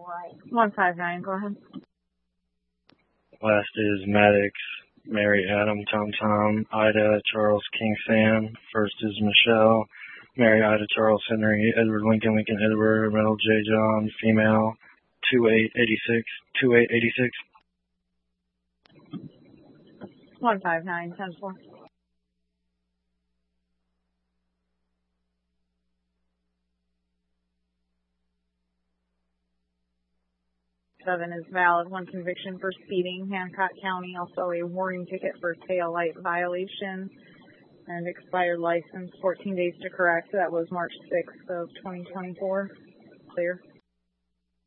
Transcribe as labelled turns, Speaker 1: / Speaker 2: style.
Speaker 1: 159, go ahead.
Speaker 2: Last is Maddox, Mary Adam, Tom Tom, Ida, Charles King Sam. First is Michelle, Mary Ida, Charles Henry, Edward Lincoln, Lincoln Edward, Metal J John, female, 2886, 2886.
Speaker 1: 159, 10-4. Seven is valid. One conviction for speeding, Hancock County. Also a warning ticket for tail light violation and expired license. 14 days to correct. That was March 6th of 2024. Clear.